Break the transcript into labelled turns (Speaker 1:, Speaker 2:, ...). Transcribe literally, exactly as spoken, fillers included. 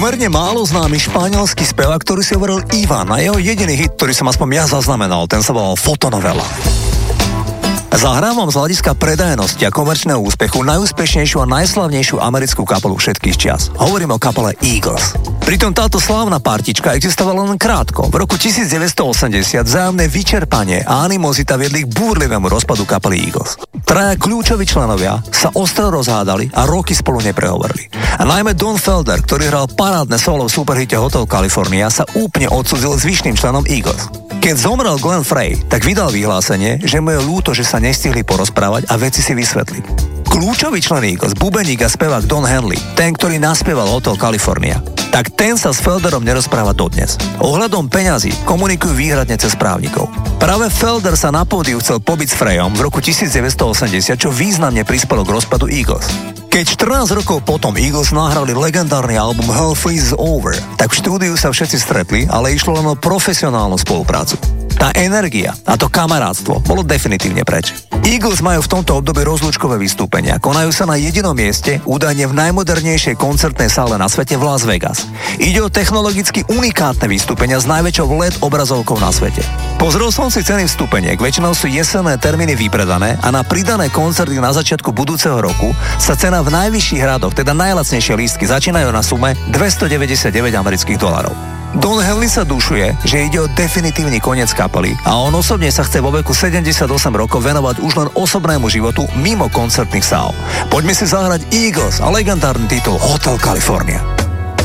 Speaker 1: Pomerne málo známy španielský spevák, ktorý si hovoril Ivan, a jeho jediný hit, ktorý som aspoň ja zaznamenal, ten sa volal Fotonovela. Zahrávam z hľadiska predajnosti a komerčného úspechu najúspešnejšiu a najslavnejšiu americkú kapelu všetkých čias. Hovorím o kapele Eagles. Pritom táto slávna partička existovala len krátko. V roku devätnásťstoosemdesiat vzájomné vyčerpanie a animozita viedli k búrlivému rozpadu kapely Eagles. Traja kľúčoví členovia sa ostro rozhádali a roky spolu neprehovorili. A najmä Don Felder, ktorý hral parádne solo v superhite Hotel California, sa úplne odsudzil zvyšným členom Eagles. Keď zomrel Glenn Frey, tak vydal vyhlásenie, že mu je ľúto, že sa nestihli porozprávať a veci si vysvetliť. Kľúčový člen Eagles, bubeník a spevák Don Henley, ten, ktorý naspieval Hotel California, tak ten sa s Felderom nerozpráva dodnes. Ohľadom peňazí komunikujú výhradne cez právnikov. Práve Felder sa na pódiu chcel pobiť s Freyom v roku devätnásťstoosemdesiat, čo významne prispelo k rozpadu Eagles. Keď štrnásť rokov potom Eagles nahrali legendárny album Hell Freezes Over, tak v štúdiu sa všetci stretli, ale išlo len o profesionálnu spoluprácu. Tá energia a to kamarátstvo bolo definitívne preč. Eagles majú v tomto období rozlúčkové vystúpenia. Konajú sa na jedinom mieste, údajne v najmodernejšej koncertnej sále na svete v Las Vegas. Ide o technologicky unikátne vystúpenia s najväčšou el é dé obrazovkou na svete. Pozrel som si ceny vstúpeniek, väčšinou sú jesenné termíny vypredané a na pridané koncerty na začiatku budúceho roku sa cena v najvyšších radoch, teda najlacnejšie lístky, začínajú na sume dvestodeväťdesiatdeväť amerických dolarov. Don Henley sa dušuje, že ide o definitívny koniec kapely a on osobne sa chce vo veku sedemdesiatosem rokov venovať už len osobnému životu mimo koncertných sál. Poďme si zahrať Eagles a legendárny titul Hotel California.